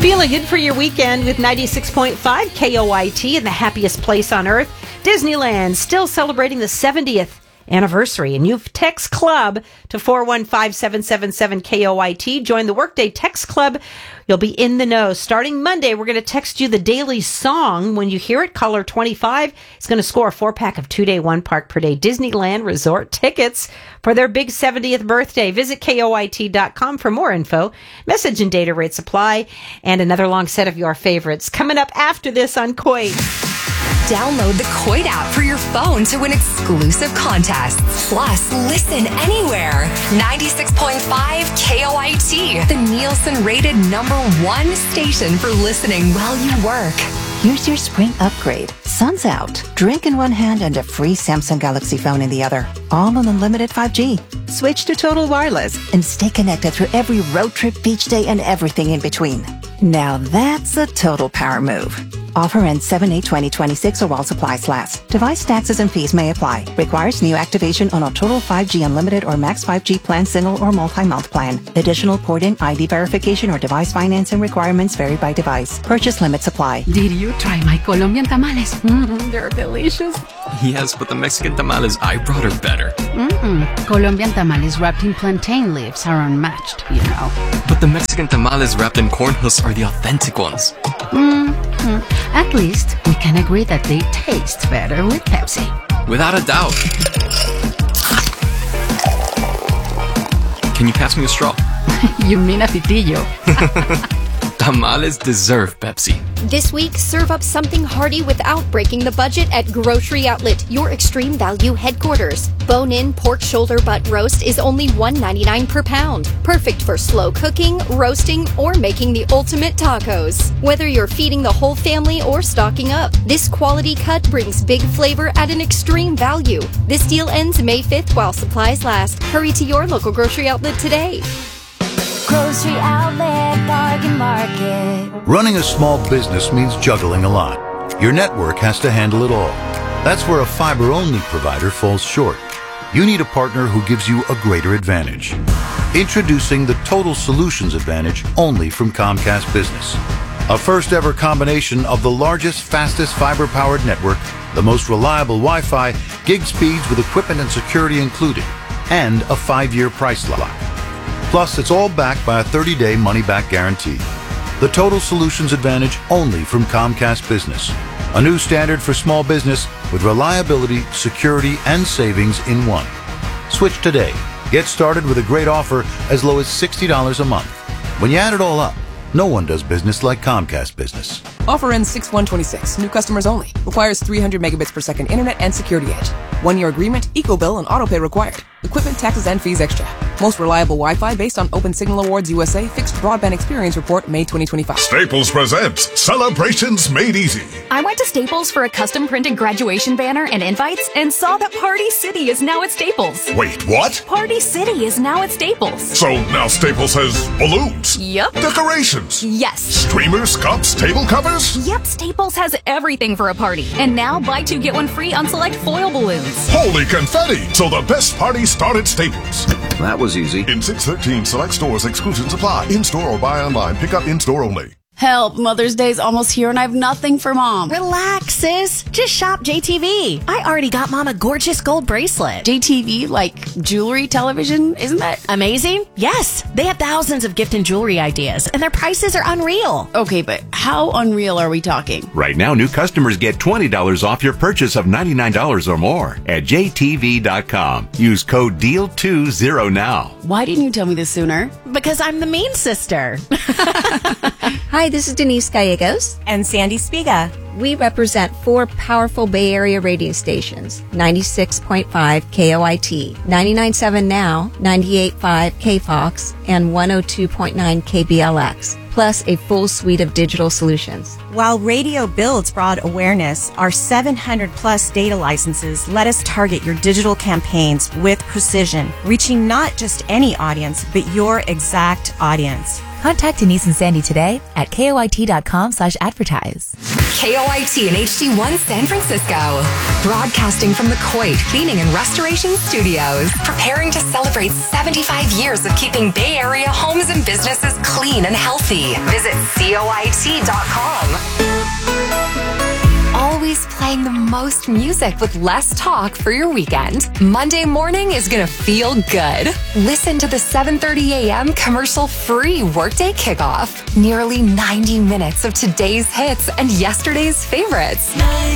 Feeling good for your weekend with 96.5 KOIT in the happiest place on earth. Disneyland still celebrating the 70th anniversary. And you've text club to 415-777-KOIT. Join the Workday Text Club. You'll be in the know. Starting Monday, we're going to text you the daily song. When you hear it, caller 25 is going to score a 4-pack of 2-day, 1-park-per-day Disneyland Resort tickets for their big 70th birthday. Visit KOIT.com for more info. Message and data rates apply. And another long set of your favorites coming up after this on Coit. Download the Coit app for your phone to win exclusive contests. Plus, listen anywhere. 96.5 KOIT, the Nielsen-rated #1 station for listening while you work. Here's your spring upgrade. Sun's out. Drink in one hand and a free Samsung Galaxy phone in the other. All on unlimited 5G. Switch to Total Wireless and stay connected through every road trip, beach day, and everything in between. Now that's a total power move. Offer ends 7/8/2026 or while supplies last. Device taxes and fees may apply. Requires new activation on a Total 5G Unlimited or Max 5G plan, single or multi-month plan. Additional port-in, ID verification, or device financing requirements vary by device. Purchase limits apply. Did you try my Colombian tamales? They're delicious. Yes, but the Mexican tamales I brought are better. Colombian tamales wrapped in plantain leaves are unmatched, you know. But the Mexican tamales wrapped in corn husks are the authentic ones. At least we can agree that they taste better with Pepsi. Without a doubt. Can you pass me a straw? You mean a pitillo? Tamales deserve Pepsi. This week, serve up something hearty without breaking the budget at Grocery Outlet, your extreme value headquarters. Bone-in pork shoulder butt roast is only $1.99 per pound. Perfect for slow cooking, roasting, or making the ultimate tacos. Whether you're feeding the whole family or stocking up, this quality cut brings big flavor at an extreme value. This deal ends May 5th while supplies last. Hurry to your local Grocery Outlet today. Grocery Outlet Bargain Market. Running a small business means juggling a lot. Your network has to handle it all. That's where a fiber-only provider falls short. You need a partner who gives you a greater advantage. Introducing the Total Solutions Advantage only from Comcast Business. A first-ever combination of the largest, fastest fiber-powered network, the most reliable Wi-Fi, gig speeds with equipment and security included, and a 5-year price lock. Plus, it's all backed by a 30-day money-back guarantee. The Total Solutions Advantage only from Comcast Business. A new standard for small business with reliability, security, and savings in one. Switch today. Get started with a great offer as low as $60 a month. When you add it all up, no one does business like Comcast Business. Offer ends 6/1/26. New customers only. Requires 300 megabits per second internet and security edge. 1-year agreement, eco-bill, and autopay required. Equipment, taxes, and fees extra. Most reliable Wi-Fi based on Open Signal Awards USA Fixed Broadband Experience Report, May 2025. Staples presents Celebrations Made Easy. I went to Staples for a custom printed graduation banner and invites and saw that Party City is now at Staples. Wait, what? Party City is now at Staples. So now Staples has balloons? Yep. Decorations? Yes. Streamers, cups, table covers? Yep, Staples has everything for a party. And now buy 2 get 1 free on select foil balloons. Holy confetti! So the best party started at Staples. That was easy. In 613 select stores, exclusions apply. In-store or buy online. Pick up in-store only. Help, Mother's Day's almost here and I have nothing for Mom. Relax, sis. Just shop JTV. I already got Mom a gorgeous gold bracelet. JTV, like jewelry, television? Isn't that amazing? Yes. They have thousands of gift and jewelry ideas, and their prices are unreal. Okay, but how unreal are we talking? Right now, new customers get $20 off your purchase of $99 or more at JTV.com. Use code DEAL20 now. Why didn't you tell me this sooner? Because I'm the mean sister. Hi, this is Denise Gallegos. And Sandy Spiga. We represent 4 powerful Bay Area radio stations, 96.5 KOIT, 99.7 Now, 98.5 KFOX, and 102.9 KBLX, plus a full suite of digital solutions. While radio builds broad awareness, our 700-plus data licenses let us target your digital campaigns with precision, reaching not just any audience, but your exact audience. Contact Denise and Sandy today at KOIT.com/advertise. KOIT and HD1 San Francisco. Broadcasting from the Coit Cleaning and Restoration Studios. Preparing to celebrate 75 years of keeping Bay Area homes and businesses clean and healthy. Visit COIT.com. Always playing the most music with less talk for your weekend. Monday morning is gonna feel good. Listen to the 7:30 a.m. commercial-free Workday Kickoff. Nearly 90 minutes of today's hits and yesterday's favorites.